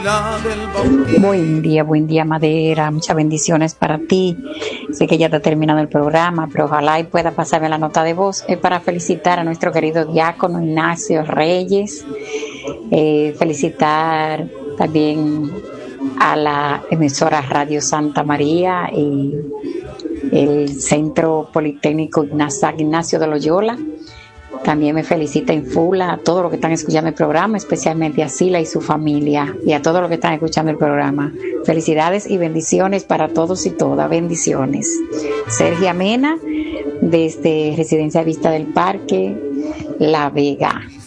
Buen día, Madera. Muchas bendiciones para ti. Sé que ya está terminado el programa, pero ojalá y pueda pasarme la nota de voz. Es para felicitar a nuestro querido diácono Ignacio Reyes. Felicitar también a la emisora Radio Santa María y el Centro Politécnico Ignacio de Loyola. También me felicita Infula a todos los que están escuchando el programa, especialmente a Sila y su familia y a todos los que están escuchando el programa. Felicidades y bendiciones para todos y todas. Bendiciones. Sergia Mena, desde Residencia Vista del Parque, La Vega.